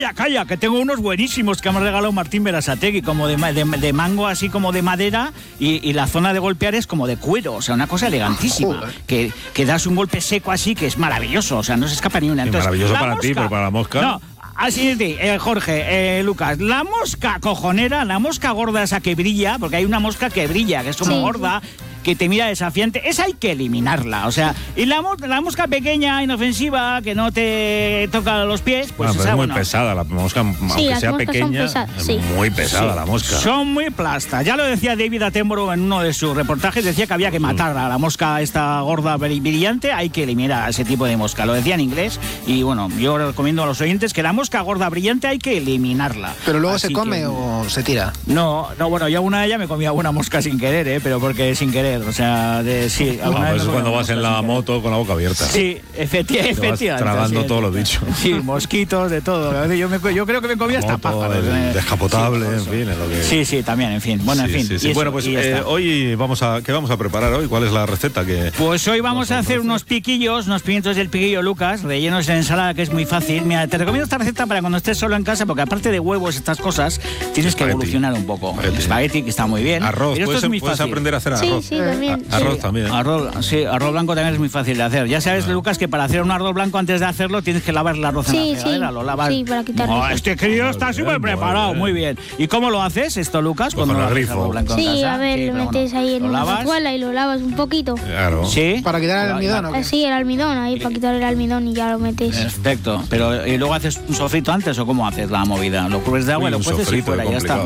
Calla, que tengo unos buenísimos que me ha regalado Martín Berasategui, como de mango, así como de madera, y la zona de golpear es como de cuero, o sea, una cosa elegantísima. Que das un golpe seco así, que es maravilloso, o sea, no se escapa ni una. Entonces, maravilloso para ti, pero para la mosca. No. Así es, Jorge, Lucas, la mosca cojonera, la mosca gorda esa que brilla, porque hay una mosca que brilla, que es como gorda, que te mira desafiante, esa hay que eliminarla, o sea, y la mosca pequeña, inofensiva, que no te toca los pies, pues esa, es muy pesada la mosca, aunque sea pequeña, muy pesada la mosca. Son muy plastas, ya lo decía David Attenborough en uno de sus reportajes, decía que había que matar a la mosca esta gorda brillante, hay que eliminar a ese tipo de mosca, lo decía en inglés, y bueno, yo recomiendo a los oyentes que la mosca gorda brillante hay que eliminarla. ¿Pero luego se come o se tira? No, bueno, yo una de ellas me comía una mosca sin querer, pero porque sin querer. O sea, sí. Eso es cuando vas en la moto con la boca abierta. Sí, efectivamente. Tragando todo lo dicho. Sí, mosquitos, de todo. Yo creo que me comía hasta pájaros. Descapotable, en fin. Es lo que... Sí, también, en fin. Bueno, en fin. Sí. Bueno, pues hoy ¿qué vamos a preparar hoy? ¿Cuál es la receta? Pues hoy vamos a hacer unos piquillos, unos pimientos del piquillo, Lucas, rellenos en ensalada, que es muy fácil. Mira, te recomiendo esta receta para cuando estés solo en casa, porque aparte de huevos, estas cosas, tienes que evolucionar un poco. Espagueti, que está muy bien. Arroz, puedes aprender a hacer arroz. Sí, también. Arroz también. Arroz blanco también es muy fácil de hacer. Ya sabes, Lucas, que para hacer un arroz blanco, antes de hacerlo, tienes que lavar el arroz en la fregadera. Lo lavas. Sí, para quitarlo. Este crío está súper preparado, muy bien. ¿Y cómo lo haces esto, Lucas? Pues con el grifo. Blanco en sí, casa? A ver, lo metes ahí en una cazuela y lo lavas un poquito. Claro. ¿Sí? ¿Para quitar el almidón o qué? Sí, el almidón, ahí para quitar el almidón y ya lo metes. Perfecto. Pero ¿y luego haces un sofrito antes o cómo haces la movida? ¿Lo cubres de agua y lo cueces y fuera? Ya está.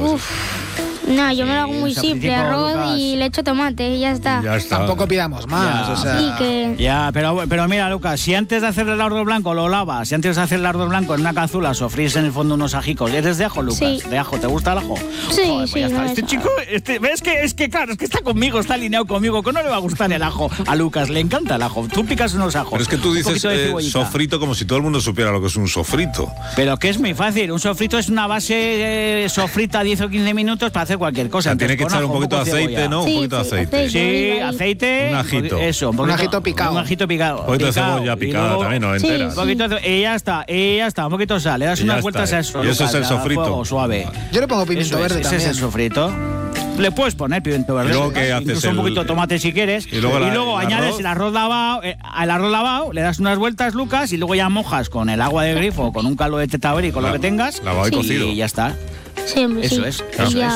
No, yo me lo hago muy simple, arroz y le echo tomate y ya está. Tampoco pidamos más, o sea... Sí, que... Ya, pero mira, Lucas, si antes de hacer el arroz blanco lo lavas, si antes de hacer el arroz blanco en una cazuela sofríes en el fondo unos ajicos, ¿eres de ajo, Lucas? Sí. ¿De ajo? ¿Te gusta el ajo? Sí, Joder, sí. Pues este chico, ¿ves que claro, es que está conmigo, está alineado conmigo, que no le va a gustar el ajo. A Lucas le encanta el ajo. Tú picas unos ajos. Pero es que tú dices sofrito como si todo el mundo supiera lo que es un sofrito. Pero que es muy fácil. Un sofrito es una base sofrita 10 o 15 minutos para hacer cualquier cosa. Tiene que echar un poquito de aceite, ¿no? Un poquito de aceite. Sí, aceite. Un ajito. Eso, un ajito picado. Un ajito picado. Un poquito de cebolla picada luego, también, no entera. Y ya está. Un poquito de sal. Le das unas vueltas a eso. Y eso es el sofrito. Suave. Yo le pongo pimiento verde también. Ese es el sofrito. Le puedes poner pimiento verde. ¿Y luego qué haces? Incluso un poquito de tomate si quieres. Y luego añades el arroz lavado. Al arroz lavado le das unas vueltas, Lucas, y luego ya mojas con el agua de grifo, con un caldo de tetaberry, con lo que tengas. Lavado y cocido. Y ya está. Siempre, eso es.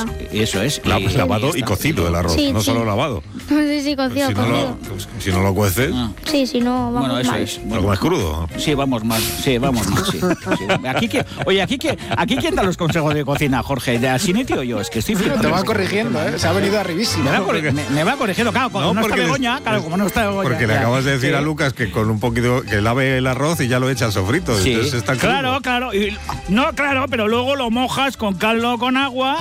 Lavado y cocido el arroz, no solo lavado. Sí, cocido, si no lo cueces. Sí, si no, vamos eso mal. es. ¿Lo comes crudo? Sí, vamos mal. Sí. Aquí quién da los consejos de cocina, Jorge, de Asinetti o yo, es que estoy flipando. Te va corrigiendo, se ha venido arribísimo. Me va corrigiendo, claro, como no está Begoña, como no está Begoña. Porque le acabas de decir a Lucas que con un poquito que lave el arroz y ya lo echa al sofrito. Sí. Entonces está crudo. Claro, pero luego lo mojas con caldo con agua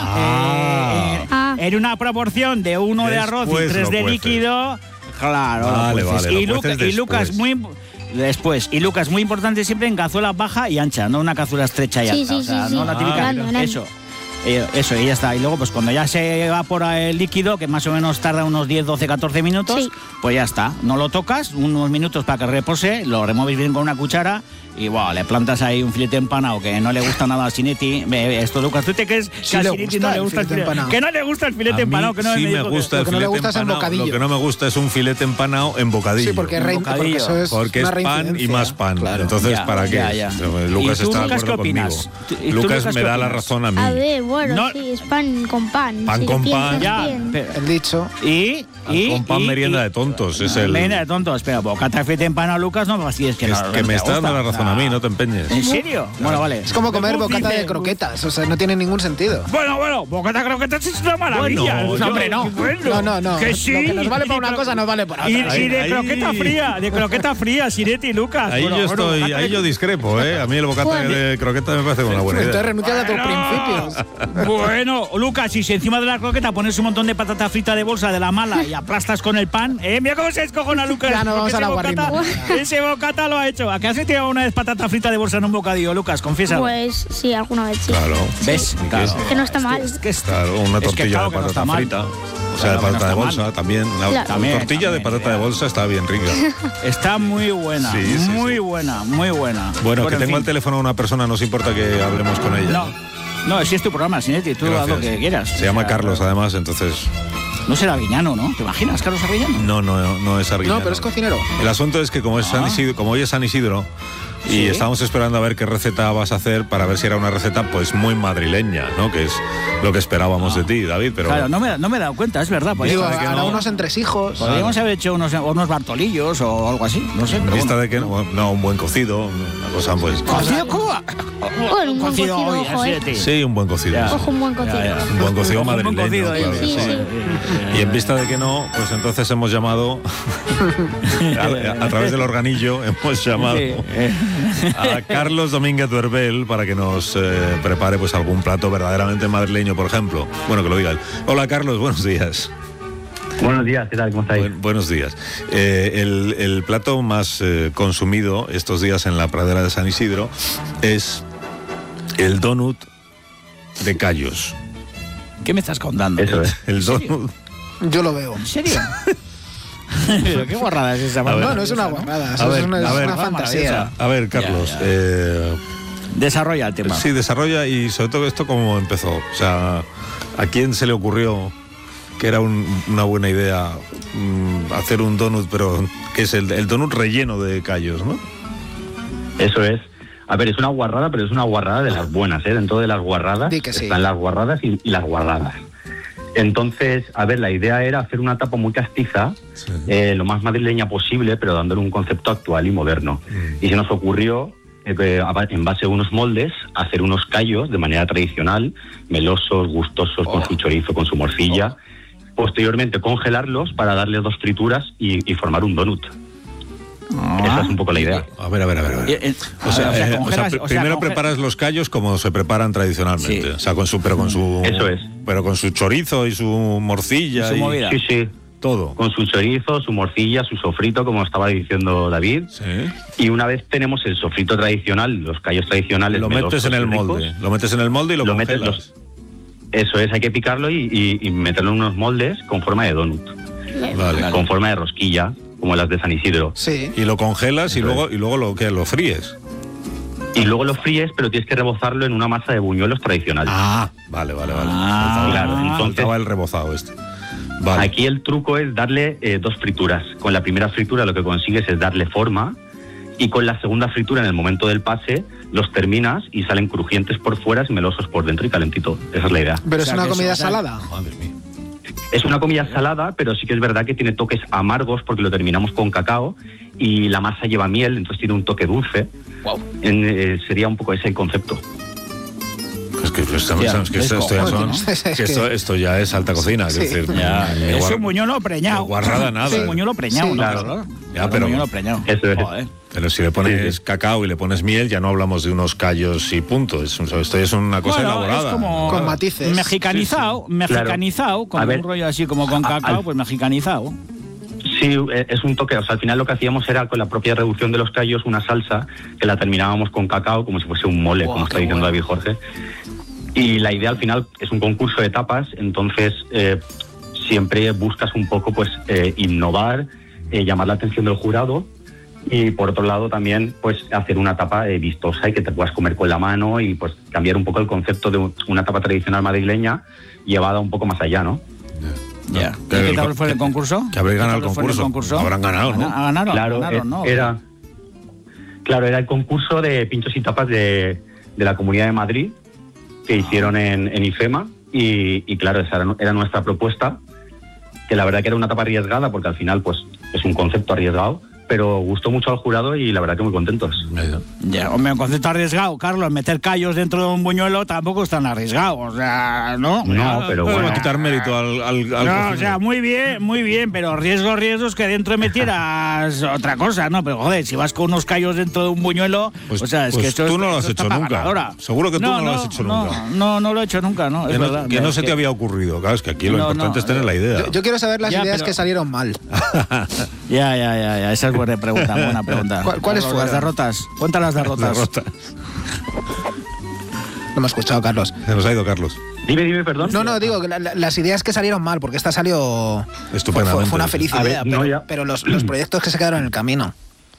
en una proporción de 1 de arroz y 3 de líquido. Claro. Vale. Y Lucas, muy importante siempre en cazuela baja y ancha, no una cazuela estrecha y alta. No la típica. Eso, y ya está. Y luego, pues cuando ya se evapora el líquido, que más o menos tarda unos 10, 12, 14 minutos, pues ya está. No lo tocas, unos minutos para que repose, lo remueves bien con una cuchara y le plantas ahí un filete empanado que no le gusta nada a Sinetti. Esto, Lucas, ¿tú te crees que a Sinetti no le gusta el filete empanado? Que no le gusta el filete empanado, que no sí me gusta el filete empanado. Lo que no me gusta es un filete empanado en bocadillo. Sí, porque es pan y más pan. Claro. Entonces, ¿para qué? Lucas está de acuerdo conmigo. Lucas me da la razón a mí. A ver, bueno, sí, es pan con pan. Pan con pan, el dicho. Con pan merienda de tontos. Merienda de tontos, pero bocata de filete empanado, Lucas, no me fastidies. Que me está dando la razón a mí, no te empeñes. ¿En serio? Bueno, vale. Es como comer bocata de croquetas, o sea, no tiene ningún sentido. Bueno, bocata de croquetas es una maravilla. Hombre, no. No. Que sí. Lo que nos vale para una cosa nos vale para otra. Y de croqueta fría, Sinetti y Lucas. Ahí yo discrepo, ¿eh? A mí el bocata de croqueta me parece una buena idea. Entonces renuncias a tus principios. Bueno, Lucas, si encima de la croqueta pones un montón de patata frita de bolsa de la mala y aplastas con el pan, mira cómo se descojona Lucas. Ya no vamos a la guarrina. Ese bocata lo ha hecho. ¿A qué has tirado una vez patata frita de bolsa en un bocadillo, Lucas? Confiesa. Pues sí, alguna vez sí. Claro. ¿Ves? Claro. Que no está mal. Claro, una tortilla de patata frita. O sea, de patata de bolsa también. La tortilla de patata de bolsa está bien rica. Está muy buena. Muy buena. Bueno, que tengo al teléfono a una persona, ¿nos importa que hablemos con ella? No, si es tu programa, Sinetti, tú haz lo que quieras. Se llama Carlos, además, entonces... No será Arguiñano, ¿no? ¿Te imaginas, Carlos Arguiñano? No es Arguiñano. No, pero es cocinero. El asunto es que como hoy es San Isidro, y estábamos esperando a ver qué receta vas a hacer para ver si era una receta pues muy madrileña, ¿no? Que es lo que esperábamos de ti, David. Pero claro, no me he dado cuenta, es verdad. Digo, unos entresijos. Podríamos haber hecho unos bartolillos o algo así, no sé. En vista de que un buen cocido, una cosa pues... ¿Cocido Cuba? Bueno, un buen cocido, ojo, Sí, un buen cocido. Ojo, un buen cocido. Un buen cocido madrileño. Sí. Y en vista de que no, pues entonces hemos llamado a través del organillo, hemos llamado a Carlos Domínguez Duerbel para que nos prepare pues algún plato verdaderamente madrileño, por ejemplo. Bueno, que lo diga él. Hola, Carlos, buenos días. Buenos días, ¿qué tal? ¿Cómo estáis? Buenos días. El plato más consumido estos días en la pradera de San Isidro es el donut de callos. ¿Qué me estás contando? Eso es. El donut. Yo lo veo. ¿En serio? Pero qué guarrada es esa. No es una guarrada, es una fantasía. A ver, Carlos. Desarrolla el tema. Sí, desarrolla, y sobre todo esto cómo empezó. O sea, ¿a quién se le ocurrió que era una buena idea hacer un donut, pero que es el donut relleno de callos, ¿no? Eso es. A ver, es una guarrada, pero es una guarrada de las buenas, ¿eh? Dentro de las guarradas están las guarradas y las guarradas. Entonces, a ver, la idea era hacer una tapa muy castiza, lo más madrileña posible, pero dándole un concepto actual y moderno. Y se nos ocurrió, en base a unos moldes, hacer unos callos de manera tradicional, melosos, gustosos, con su chorizo, con su morcilla. Posteriormente, congelarlos para darle 2 trituras y formar un donut. Esa es un poco la idea. A ver. Primero preparas los callos como se preparan tradicionalmente. Sí. O sea, Eso es. Pero con su chorizo y su morcilla. Sí. Todo. Con su chorizo, su morcilla, su sofrito, como estaba diciendo David. Sí. Y una vez tenemos el sofrito tradicional, los callos tradicionales... Lo metes en el molde. Lo metes en el molde y lo congelas. Eso es, hay que picarlo y meterlo en unos moldes con forma de donut. Vale. Con forma de rosquilla, como las de San Isidro. Sí. Y lo congelas y luego lo fríes. Y luego lo fríes, pero tienes que rebozarlo en una masa de buñuelos tradicional. Vale. Claro, entonces faltaba el rebozado este. Vale. Aquí el truco es darle 2 frituras. Con la primera fritura lo que consigues es darle forma, y con la segunda fritura, en el momento del pase, los terminas y salen crujientes por fuera y melosos por dentro y calentito. Esa es la idea. ¿Pero es una comida salada? Madre mía. Es una comida salada, pero sí que es verdad que tiene toques amargos porque lo terminamos con cacao y la masa lleva miel, entonces tiene un toque dulce. Wow. Sería un poco ese el concepto. Esto ya es alta cocina. Sí. Es decir, es un buñuelo preñado. Guarrada nada. Es un buñuelo preñado, claro. Pero un buñuelo preñado. Eso es. Pero si le pones cacao y le pones miel, ya no hablamos de unos callos y punto. Esto es una cosa elaborada. Es como con matices. Mexicanizado, con un rollo así como con cacao, pues mexicanizado. Sí, es un toque. O sea, al final lo que hacíamos era, con la propia reducción de los callos, una salsa que la terminábamos con cacao, como si fuese un mole, como está diciendo David Jorge. Y la idea al final es un concurso de tapas, entonces siempre buscas un poco pues innovar, llamar la atención del jurado, y por otro lado también pues hacer una tapa vistosa y que te puedas comer con la mano, y pues cambiar un poco el concepto de una tapa tradicional madrileña llevada un poco más allá, ¿no? Ya. ¿Qué tal fue el concurso? Que habréis ganado el concurso. Habrán ganado, ¿no? Ganaron, ¿no? Era el concurso de pinchos y tapas de la Comunidad de Madrid, que hicieron en IFEMA, y claro, esa era nuestra propuesta, que la verdad que era una tapa arriesgada, porque al final pues es un concepto arriesgado, pero gustó mucho al jurado y la verdad que muy contentos. Ya, hombre, un concepto arriesgado, Carlos, meter callos dentro de un buñuelo tampoco es tan arriesgado, o sea, ¿no? No, pero bueno. No quitar mérito al no, o sea, muy bien, pero riesgos que dentro metieras otra cosa, ¿no? Pero joder, si vas con unos callos dentro de un buñuelo, pues, o sea, es que esto tú no lo has hecho nunca. Seguro que tú no lo has hecho nunca. No lo he hecho nunca, ¿no? Es verdad. Que no se te había ocurrido, claro, es que aquí lo importante es tener la idea. Yo quiero saber las ideas que salieron mal. Ya, esa es buena pregunta. ¿Cuáles fueron? Las derrotas. Cuenta las derrotas. No me he escuchado, Carlos. Se nos ha ido Carlos. Dime, perdón. No, digo que las ideas que salieron mal, porque esta salió... Estupendamente. Fue una feliz idea, pero los proyectos que se quedaron en el camino.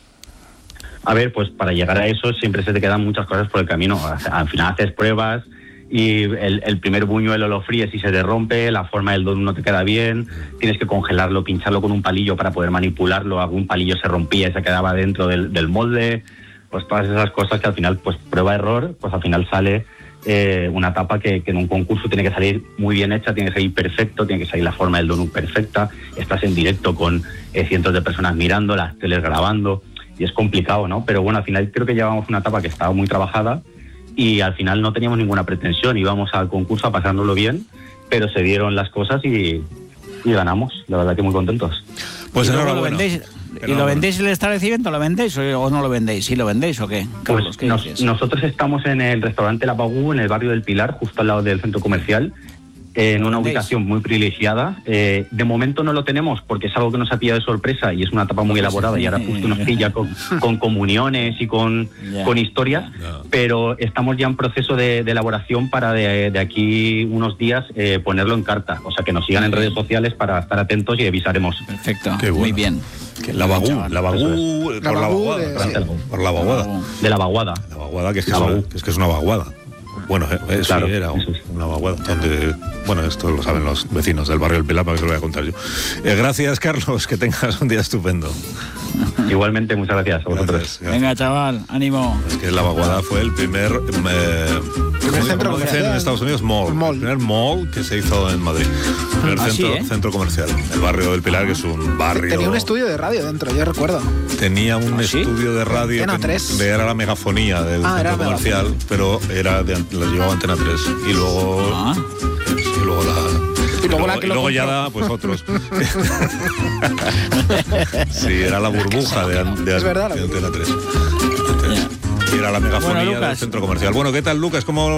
A ver, pues para llegar a eso siempre se te quedan muchas cosas por el camino. Al final haces pruebas y el primer buñuelo lo fríes y se te rompe, la forma del donut no te queda bien, tienes que congelarlo, pincharlo con un palillo para poder manipularlo, algún palillo se rompía y se quedaba dentro del molde, pues todas esas cosas que al final, pues prueba-error, pues al final sale una tapa que en un concurso tiene que salir muy bien hecha, tiene que salir perfecto, tiene que salir la forma del donut perfecta, estás en directo con cientos de personas mirando, las teles grabando, y es complicado, ¿no? Pero bueno, al final creo que llevamos una etapa que estaba muy trabajada y al final no teníamos ninguna pretensión, íbamos al concurso a pasárnoslo bien, pero se dieron las cosas y ganamos, la verdad que muy contentos. Pues enhorabuena. ¿Y lo vendéis el establecimiento? ¿Lo vendéis o no lo vendéis? ¿Sí lo vendéis o qué? Carlos, pues nosotros estamos en el restaurante La Bagú, en el barrio del Pilar, justo al lado del centro comercial, en una ubicación muy privilegiada. De momento no lo tenemos porque es algo que nos ha pillado de sorpresa y es una etapa muy elaborada y ahora justo nos pilla con comuniones y con historias, pero estamos ya en proceso de elaboración para de aquí unos días ponerlo en carta, o sea que nos sigan en redes sociales para estar atentos y avisaremos. Perfecto, bueno. Muy bien. La Bagú, por la vaguada. De la vaguada. La vaguada, que es que es una vaguada. Bueno, claro, sí, era una vaguada. Donde, bueno, esto lo saben los vecinos del barrio del Pilar, para que se lo voy a contar yo. Gracias, Carlos, que tengas un día estupendo. Igualmente, muchas gracias a vosotros. Gracias. Venga, chaval, ánimo. Es que la vaguada fue el primer centro comercial en Estados Unidos, mall. El primer mall que se hizo en Madrid. El primer centro comercial. El barrio del Pilar, que es un barrio... Tenía un estudio de radio dentro, yo recuerdo. Tenía un estudio de radio que era la megafonía del centro comercial, pero la llevaba Antena 3. Y luego... Y luego ya pues otros. Sí, era la burbuja de Antena 3. Y era la megafonía del centro comercial. Bueno, ¿qué tal, Lucas? ¿Cómo